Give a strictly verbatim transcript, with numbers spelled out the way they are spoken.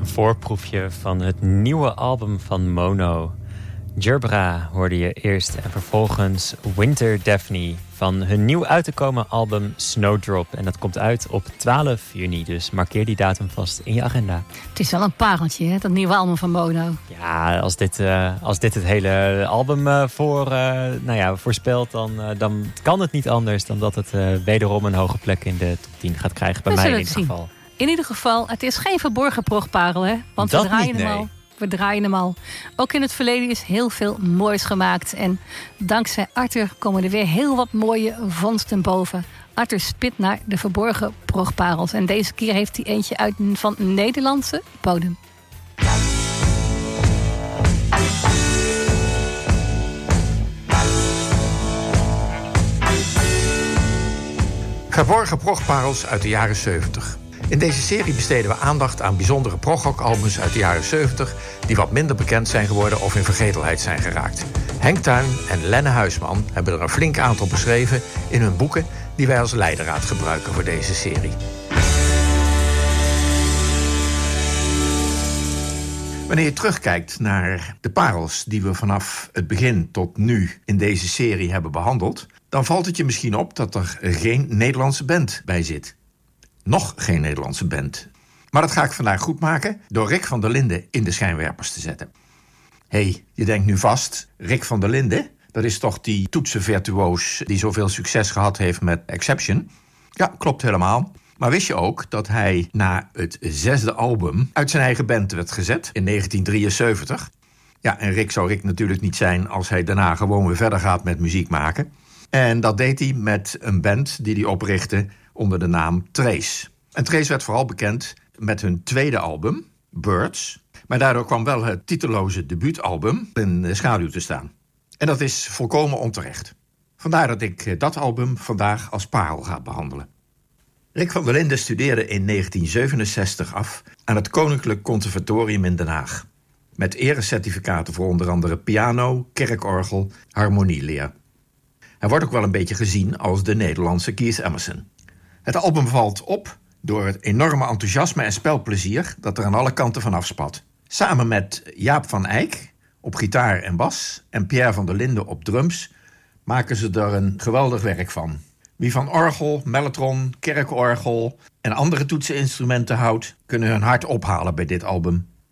Een voorproefje van het nieuwe album van Mono. Gerbera hoorde je eerst en vervolgens Winter Daphne van hun nieuw uit te komen album Snowdrop. En dat komt uit op twaalf juni, dus markeer die datum vast in je agenda. Het is wel een pareltje, hè, dat nieuwe album van Mono. Ja, als dit, uh, als dit het hele album uh, voor, uh, nou ja, voorspelt, dan, uh, dan kan het niet anders dan dat het uh, wederom een hoge plek in de top tien gaat krijgen. Bij we mij in ieder ieder geval. In ieder geval, het is geen verborgen progparel, hè? Want dat we draaien niet, hem nee. al. We draaien hem al. Ook in het verleden is heel veel moois gemaakt. En dankzij Arthur komen er weer heel wat mooie vondsten boven. Arthur spit naar de verborgen progparels. En deze keer heeft hij eentje uit van Nederlandse bodem. Verborgen progparels uit de jaren zeventig. In deze serie besteden we aandacht aan bijzondere progrock-albums uit de jaren zeventig... die wat minder bekend zijn geworden of in vergetelheid zijn geraakt. Henk Tuin en Lenne Huisman hebben er een flink aantal beschreven in hun boeken... die wij als leidraad gebruiken voor deze serie. Wanneer je terugkijkt naar de parels die we vanaf het begin tot nu in deze serie hebben behandeld... dan valt het je misschien op dat er geen Nederlandse band bij zit. Nog geen Nederlandse band. Maar dat ga ik vandaag goed maken door Rick van der Linden in de schijnwerpers te zetten. Hé, hey, je denkt nu vast, Rick van der Linden, dat is toch die toetsenvirtuoos die zoveel succes gehad heeft met Exception? Ja, klopt helemaal. Maar wist je ook dat hij na het zesde album uit zijn eigen band werd gezet in negentien drieënzeventig? Ja, en Rick zou Rick natuurlijk niet zijn als hij daarna gewoon weer verder gaat met muziek maken. En dat deed hij met een band die hij oprichtte onder de naam Trace. En Trace werd vooral bekend met hun tweede album, Birds. Maar daardoor kwam wel het titelloze debuutalbum in de schaduw te staan. En dat is volkomen onterecht. Vandaar dat ik dat album vandaag als parel ga behandelen. Rick van der Linden studeerde in negentien zevenenzestig af aan het Koninklijk Conservatorium in Den Haag. Met erecertificaten voor onder andere piano, kerkorgel, harmonieleer. Hij wordt ook wel een beetje gezien als de Nederlandse Keith Emerson. Het album valt op door het enorme enthousiasme en spelplezier dat er aan alle kanten van afspat. Samen met Jaap van Eyck op gitaar en bas en Pierre van der Linden op drums maken ze er een geweldig werk van. Wie van orgel, mellotron, kerkorgel en andere toetseninstrumenten houdt, kunnen hun hart ophalen bij dit album.